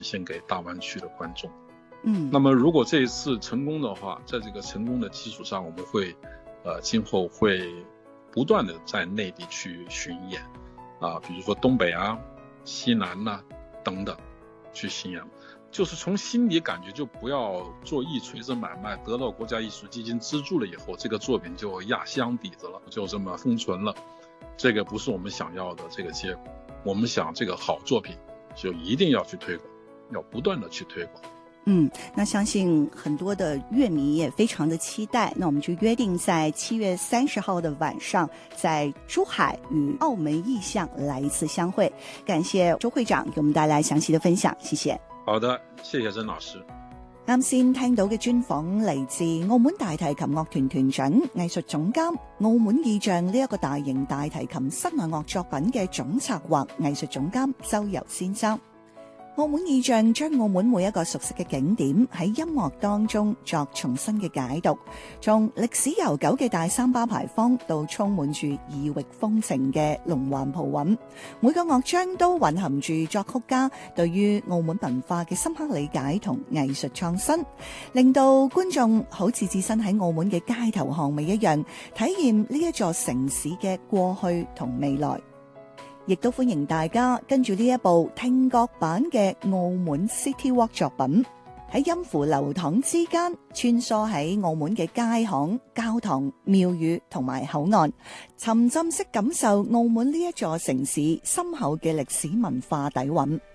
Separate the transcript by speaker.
Speaker 1: 现给大湾区的观众。
Speaker 2: 嗯，
Speaker 1: 那么如果这一次成功的话，在这个成功的基础上，我们会今后会不断的在内地去巡演比如说东北啊、西南呐、等等去巡演，就是从心底感觉就不要做一锤子买卖，得到国家艺术基金资助了以后，这个作品就压箱底子了，就这么封存了，这个不是我们想要的这个结果。我们想这个好作品就一定要去推广，要不断的去推广。
Speaker 2: 那相信很多的乐迷也非常的期待，那我们就约定在7月30号的晚上，在珠海与澳门艺象来一次相会。感謝周會長給我們帶來詳細的分享，謝謝。
Speaker 1: 好的，謝謝曾老師。
Speaker 2: 啱先聽到嘅專訪嚟自澳門大提琴樂團團長、藝術總監、澳門意象呢一個大型大提琴室內樂作品嘅總策劃藝術總監周游先生。澳門意象將澳門每一個熟悉嘅景點喺音樂當中作重新嘅解讀，從歷史悠久嘅大三巴牌坊到充滿住異域風情嘅龍環葡韻，每個樂章都蘊含住作曲家對於澳門文化嘅深刻理解同藝術創新，令到觀眾好似置身喺澳門嘅街頭巷尾一樣，體驗呢一座城市嘅過去同未來。亦都歡迎大家跟住呢一部聽覺版嘅澳門 City Walk 作品，喺音符流淌之間穿梭喺澳門嘅街巷、教堂、廟宇同埋口岸，沉浸式感受澳門呢一座城市深厚嘅歷史文化底蘊。